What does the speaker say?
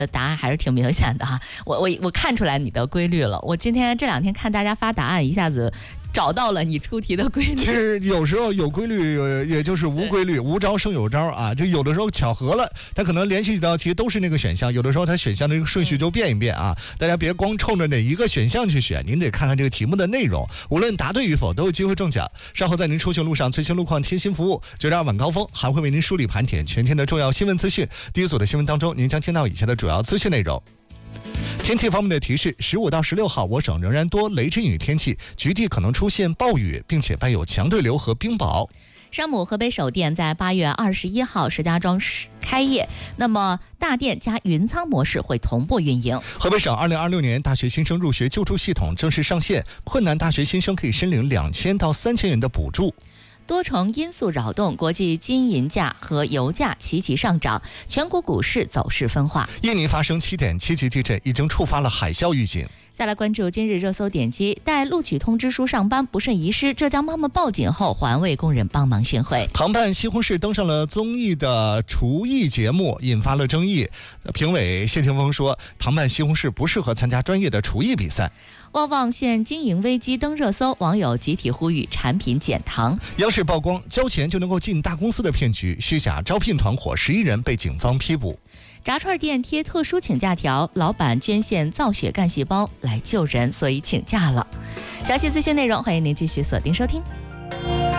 答案还是挺明显的哈。我看出来你的规律了。我今天这2天看大家发答案，一下子找到了你出题的规律。 其实有时候有规律，也就是无规律，无招胜有招啊。就有的时候巧合了，它可能连续几道题都是那个选项，有的时候它选项的这个顺序就变一变啊。大家别光冲着哪一个选项去选，您得看看这个题目的内容。无论答对与否，都有机会中奖。稍后在您出行路上最新路况贴心服务，9.2晚高峰还会为您梳理盘点全天的重要新闻资讯。第一组的新闻当中，您将听到以下的主要资讯内容。天气方面的提示：15到16号，我省仍然多雷阵雨天气，局地可能出现暴雨，并且伴有强对流和冰雹。 山姆河北首店在8月21号石家庄开业，那么大店加云仓模式会同步运营。 河北省2026年大学新生入学救助系统正式上线，困难大学新生可以申领2000到3000元的补助。 多重因素扰动，国际金银价和油价齐齐上涨，全国股市走势分化。 印尼发生7.7级地震，已经触发了海啸预警。 再来关注今日热搜点击：待录取通知书上班不慎遗失，浙江妈妈报警后环卫工人帮忙寻回。 糖拌西红柿登上了综艺的厨艺节目，引发了争议。评委谢霆锋说，糖拌西红柿不适合参加专业的厨艺比赛。 旺旺县经营危机登热搜，网友集体呼吁产品减糖。 央视曝光交钱就能够进大公司的骗局，虚假招聘团伙11人被警方批捕。 炸串店贴特殊请假条，老板捐献造血干细胞来救人，所以请假了。详细资讯内容，欢迎您继续锁定收听。